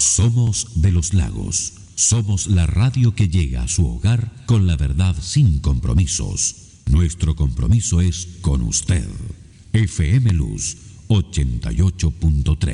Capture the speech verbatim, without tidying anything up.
Somos de los Lagos. Somos la radio que llega a su hogar con la verdad sin compromisos. Nuestro compromiso es con usted. F M Luz ochenta y ocho punto tres.